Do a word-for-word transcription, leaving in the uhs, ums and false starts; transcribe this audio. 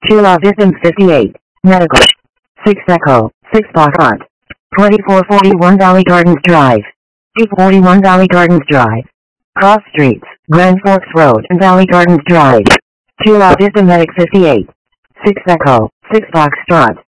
Chula Vista fifty-eight, Medical. six Echo, six Bacot. twenty-four forty-one Valley Gardens Drive. two forty-one Valley Gardens Drive. Cross Streets, Grand Forks Road and Valley Gardens Drive. Chula Vista Medic fifty-eight. six Echo, six Foxtrot.